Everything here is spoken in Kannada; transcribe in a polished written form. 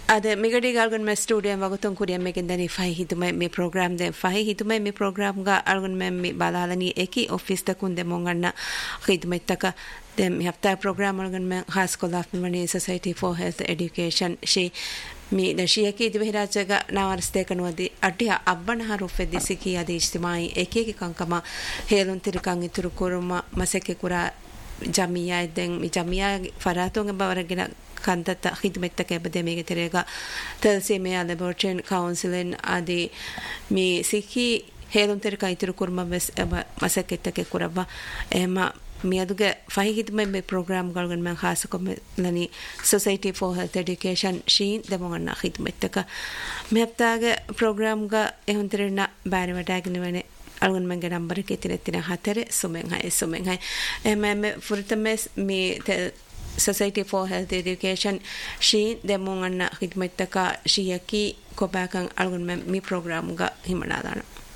ಅದೇ ಮಿಗಡಿಗೆ ಅಲ್ಗೊಂಡು ಮೆ ಸ್ಟುಡಿಯೋ ವಗುತ್ತೊಂ ಕುರಿಯ ಮೇಗಿಂದನಿ ಫೈ ಹಿತುಮೆ ಮಿ ಪ್ರೋಗ್ರಾಮ್ ದೆ ಫೈ ಹಿತುಮೆ ಮಿ ಪ್ರೋಗ್ರಾಮ್ ಗ ಅಲ್ಗೊಂಡು ಮೆ ಮಿ ಬಾಲಾಲನಿ ಏಕಿ ಆಫೀಸ್ ತಕುಂದೆ ಮೊಂಗಣ್ಣ ಹಿತುಮೆ ತಕ ದೆ ಮಿ ಹಫ್ತಾ program ಅಲ್ಗೊಂಡು me Khas ಕೊಲಾಫ್ money society for health education she ಮಿ ನಶಿಯಕಿ ಇದು ಬಹಿರಾಜಗ ನಾವರ್ಸ್ತೆ ಕನುವದಿ ಅಡ್ಡಿಯ ಅಬ್ಬಣ ಹರುಫೆದಿ ಸಿಕಿ ಅದಿ ಇಜ್ತಿಮಾಯಿ ಏಕೇಕಿ ಕಂಕಮ ಹೇಲುನ್ ತಿರುಕಂ ಇತುರು ಕುರುಮ ಮಸೆಕೆ ಕುರ ಜಮಿಯಾ ಇದ್ದೆಂ ಮಿ ಜಮಿಯಾ ಫರಾತುಂಗ ಬವರಗಿನ ಕಂತತ್ತ ಹಿದ್ಮೆತ್ತಕ್ಕೆ ಬದೆ ಮೇಗೆ ತೆರೆಗ ತಲ್ಸಿಮೆಯ ಲ್ಯಾಬೋರೇಟರಿ ಕೌನ್ಸಿಲಿನ್ ಆದಿ ಮಿ ಸಿಕ್ಕಿ ಹೇಲುನ್ ತೆರಕ ಇತುರು ಕುರ್ಮ ಮಸಕ್ಕೆತ್ತಕ್ಕೆ ಕುರವ M ಮಿಯದುಗೆ five ಹಿದ್ಮೆ me program ಗಳಗನ್ me ಖಾಸಕೊಮ್ಮೆ ಲನಿ society for health education Shein ದೆಮೊಂಗಣ್ಣ ಹಿದ್ಮೆತ್ತಕ ಮೆಪ್ತಾಗೆ program ಗ ಎಹುನ್ ತೆರೆನ ಬ್ಯಾರೆ ವಟಾಗಿನವನೆ algun menge number ke tinetina hatere sumen hai emme furtames mi society for health education she demonganna khidmattaka shiyaki ko bakan algun mi program ga himanadana